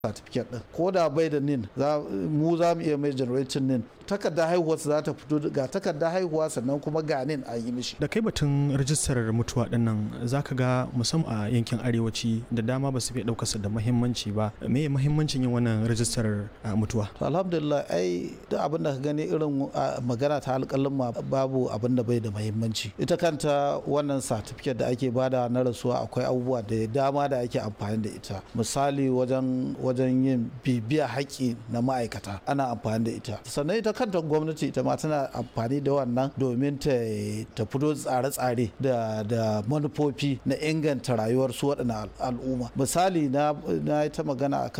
certificate din ko da bai da nin mu za mu iya mai generating nin. Takardar haihuwarsa za ta fito ga takardar haihuwa sannan kuma ga nin an yi mishi. Da kai batun rajistar mutuwa din nan zaka ga musamman a yankin arewaci da dama ba su fi daukarsa da muhimmanci ba. Me muhimmancin yin wannan rajistar mutuwa? To alhamdulillah duk abin da ka gani irin magana ta alƙalin ma babu abin da bai da muhimmanci. Ita kanta wannan certificate da ake bada na rasuwa akwai abubuwa da dama da ake amfani da ita. Misali wajen yin bibiya haƙƙi na ma'aikata ana amfani da ita. Sannan ita kanta gwamnati ita ma tana amfani da wannan domin ta fito tsare-tsare da manufofi na inganta rayuwar su waɗannan al'umma. Misali na yi ta magana